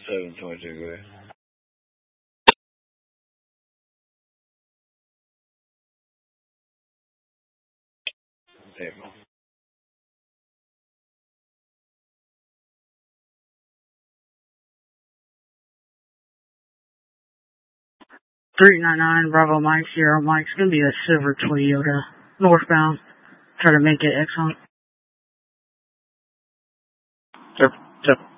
723 table. 399 Bravo Mike, Sierra Mike. It's going to be a silver Toyota, northbound. Try to make it excellent. Sir.